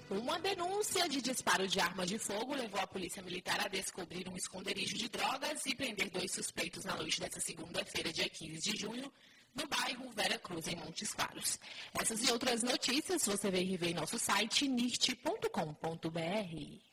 Uma denúncia de disparo de arma de fogo levou a Polícia Militar a descobrir um esconderijo de drogas e prender 2 suspeitos na noite desta segunda-feira, dia 15 de junho, no bairro Vera Cruz, em Montes Claros. Essas e outras notícias você vê e revê em nosso site nist.com.br.